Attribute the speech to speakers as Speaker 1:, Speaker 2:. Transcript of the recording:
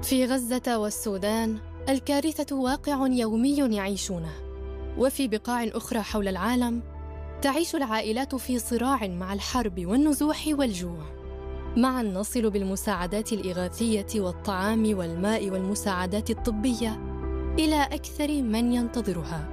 Speaker 1: في غزة والسودان الكارثة واقع يومي يعيشونه، وفي بقاع أخرى حول العالم تعيش العائلات في صراع مع الحرب والنزوح والجوع. معا نصل بالمساعدات الإغاثية والطعام والماء والمساعدات الطبية إلى أكثر من ينتظرها.